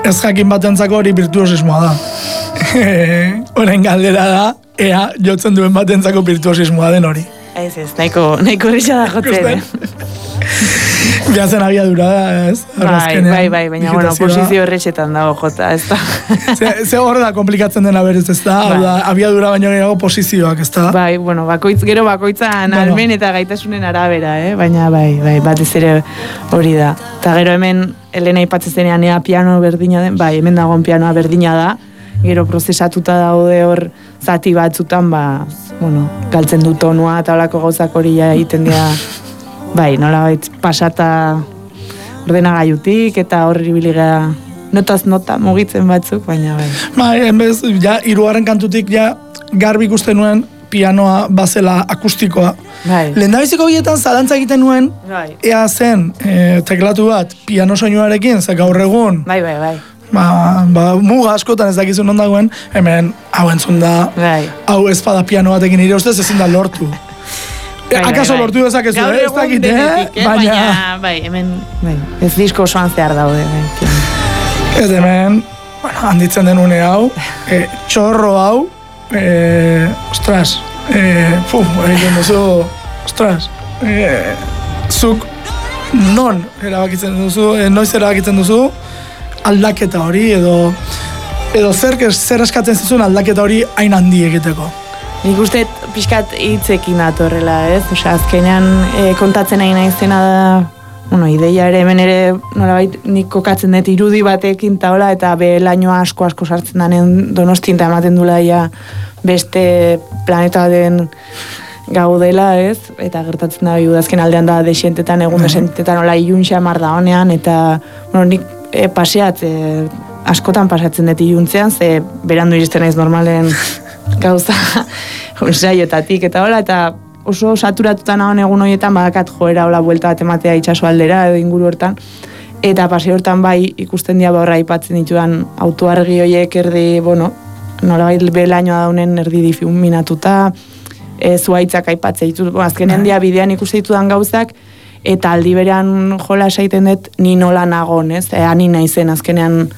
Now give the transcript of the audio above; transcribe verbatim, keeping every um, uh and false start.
ez jakin batentzako hori virtuosismoa da. Horen galdera da, ea jotzen duen batentzako virtuosismoa den hori. Ez ez, nahiko, nahiko risa da jotzen. Biazen abiadura da, ez? Bai, bai, bai, baina, bueno, posizio horretxetan dago jota, ez da. Ze hor da komplikatzen dena berez, ez da? Bai. Abiadura baino gehiago posizioak, ez da? Bai, bueno, bakoitz, gero bakoitzan bueno. Almen eta gaitasunen arabera, eh? Baina, bai, bai, batez ere hori da. Eta gero hemen, Elena ipatzen zenean ea piano berdina den, bai, hemen dagoen pianoa berdina da, gero prozesatuta daude hor zati batzutan, ba, bueno, galtzen du tonua eta holako gauzak hori ja egiten dira, bai, nolabait pasata ordenagailutik eta horri biligea notaz nota mugitzen batzuk, baina bai. Bai, enbez, ja, hirugarren kantutik ja garbi ikusten nuen pianoa bazela akustikoa. Bai. Lehendabiziko bietan zalantza egiten nuen, bai. Ea zen e, teklatu bat piano soinuarekin, ze gaur egun. Bai, bai, bai. Ba, ba, muga askotan ez dakizun ondagoen, hemen hau entzun da, bai. Hau espada piano batekin nire ustez ezin da lortu. Bai, Akaso bai, bai. Lortu dezakezu, eh? Ez dakit, eh? eh? Baina, baina, bai, hemen, bai, ez disko osoan zehar daude, bai. Ez hemen, bueno, handitzen den une hau, e, txorro hau, e, ostras, e, puf, egin duzu, ostras, e, zuk non erabakitzen duzu, e, noiz erabakitzen duzu, aldaketa hori, edo, edo zer, zer eskatzen zizun aldaketa hori hain handi egiteko. Nik uste pixkat hitzekin datorrela, ez? Osea, azkenean e, kontatzen nahi naizena da, bueno, ideia ere, hemen ere, nolabait, nik kokatzen dut irudi batekin taola, eta behelainoa asko-asko sartzen danen Donostin eta ematen dula ja beste planeta den gaudela, ez? Eta gertatzen da, udazken aldean da desientetan, egun desientetan, hola ilun xamar da honean, eta, bueno, nik e, paseat, e, askotan pasatzen dut iluntzean, ze berandu iristen naiz normalen gauza saioetatik eta hola, eta oso saturatuta nagoen egun horietan badakat joera hola buelta bat ematea itsaso aldera edo inguru hortan, eta paseo hortan bai ikusten dira horra aipatzen ditudan autoargi horiek erdi, bueno, nolabait belainoa daunen erdi difuminatuta, e, zuaitzak aipatzen ditu, bueno, azkenen dia bidean ikusten ditudan gauzak, eta aldi berean jola esaiten dut ni nola nagon, ez? E, ani naizen azkenean